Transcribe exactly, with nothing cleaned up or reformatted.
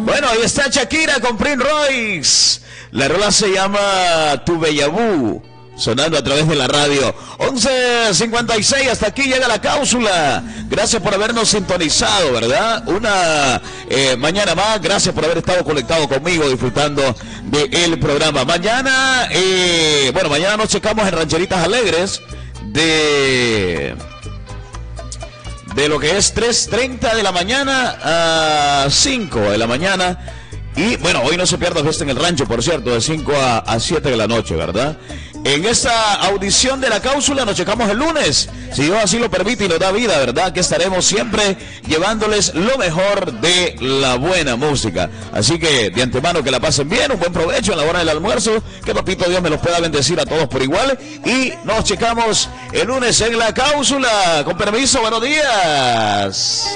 Bueno, ahí está Shakira con Prince Royce. La rola se llama Tu Bellabú, sonando a través de la radio. once cincuenta y seis, hasta aquí llega la cápsula. Gracias por habernos sintonizado, ¿verdad? Una eh, mañana más. Gracias por haber estado conectado conmigo, disfrutando del programa. Mañana, eh, bueno, mañana nos checamos en Rancheritas Alegres de... de lo que es tres treinta de la mañana a cinco de la mañana. Y bueno, hoy no se pierda Fiesta en el Rancho, por cierto, de cinco a siete de la noche, ¿verdad? En esta audición de la cápsula nos checamos el lunes, si Dios así lo permite y nos da vida, ¿verdad? Que estaremos siempre llevándoles lo mejor de la buena música. Así que de antemano que la pasen bien, un buen provecho en la hora del almuerzo, que papito Dios me los pueda bendecir a todos por igual. Y nos checamos el lunes en la cápsula. Con permiso, buenos días.